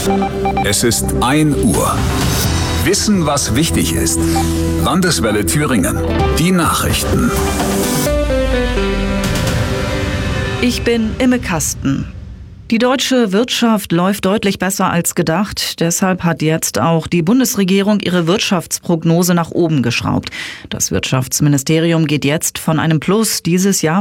Es ist 1 Uhr. Wissen, was wichtig ist. Landeswelle Thüringen. Die Nachrichten. Ich bin Imme Kasten. Die deutsche Wirtschaft läuft deutlich besser als gedacht. Deshalb hat jetzt auch die Bundesregierung ihre Wirtschaftsprognose nach oben geschraubt. Das Wirtschaftsministerium geht jetzt von einem Plus dieses Jahr